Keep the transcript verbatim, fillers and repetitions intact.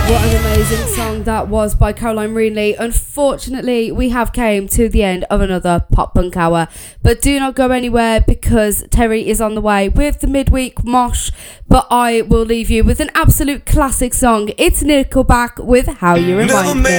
What an amazing song that was by Caroline Reenley. Unfortunately, we have came to the end of another Pop Punk Hour. But do not go anywhere because Terry is on the way with the midweek mosh. But I will leave you with an absolute classic song. It's Nickelback with How You Remind Me.